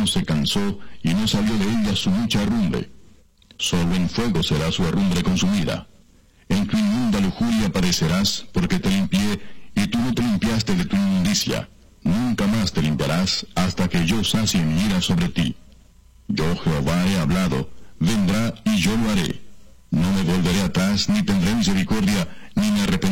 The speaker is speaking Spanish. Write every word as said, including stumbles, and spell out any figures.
no se cansó, y no salió de ella su mucha herrumbre. Solo en fuego será su herrumbre consumida. En tu inmunda lujuria padecerás, porque te limpié, y tú no te limpiaste de tu inmundicia. Nunca más te limpiarás, hasta que yo sacie mi ira sobre ti. Yo Jehová he hablado, vendrá y yo lo haré. No me volveré atrás, ni tendré misericordia, ni me arrepentiré.